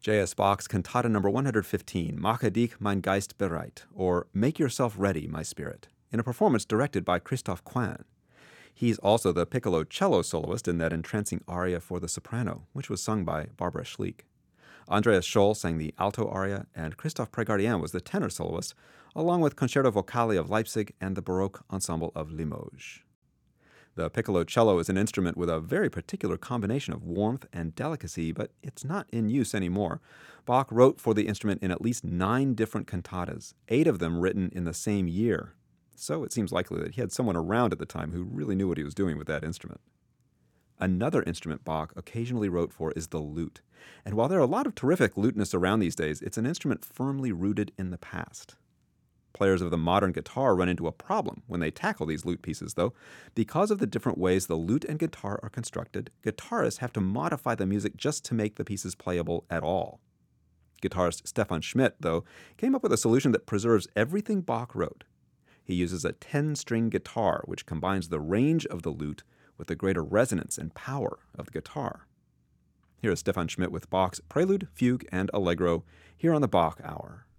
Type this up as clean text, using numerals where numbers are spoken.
J.S. Bach's Cantata number 115, Mache dich mein Geist bereit, or Make Yourself Ready, My Spirit, in a performance directed by Christoph Quann. He's also the piccolo cello soloist in that entrancing aria for the soprano, which was sung by Barbara Schlick. Andreas Scholl sang the alto aria, and Christoph Prégardien was the tenor soloist, along with Concerto Vocali of Leipzig and the Baroque Ensemble of Limoges. The piccolo cello is an instrument with a very particular combination of warmth and delicacy, but it's not in use anymore. Bach wrote for the instrument in at least 9 different cantatas, 8 of them written in the same year. So it seems likely that he had someone around at the time who really knew what he was doing with that instrument. Another instrument Bach occasionally wrote for is the lute. And while there are a lot of terrific lutenists around these days, it's an instrument firmly rooted in the past. Players of the modern guitar run into a problem when they tackle these lute pieces, though. Because of the different ways the lute and guitar are constructed, guitarists have to modify the music just to make the pieces playable at all. Guitarist Stefan Schmidt, though, came up with a solution that preserves everything Bach wrote. He uses a 10-string guitar, which combines the range of the lute with the greater resonance and power of the guitar. Here is Stefan Schmidt with Bach's Prelude, Fugue, and Allegro here on the Bach Hour.